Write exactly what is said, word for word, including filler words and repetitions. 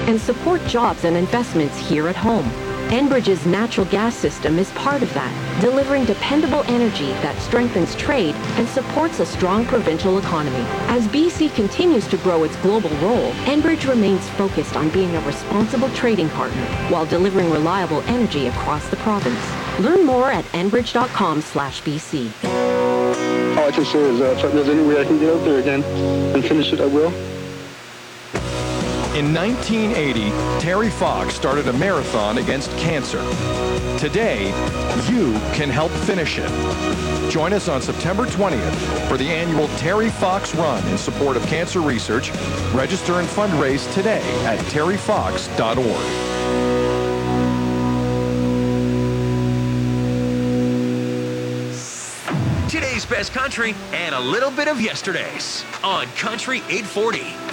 and support jobs and investments here at home. Enbridge's natural gas system is part of that, delivering dependable energy that strengthens trade and supports a strong provincial economy. As B C continues to grow its global role, Enbridge remains focused on being a responsible trading partner while delivering reliable energy across the province. Learn more at enbridge dot com slash B C. All I can say is uh, if there's any way I can get out there again and finish it, I will. In nineteen eighty, Terry Fox started a marathon against cancer. Today, you can help finish it. Join us on September twentieth for the annual Terry Fox Run in support of cancer research. Register and fundraise today at terry fox dot org. Today's best country and a little bit of yesterday's on Country eight forty.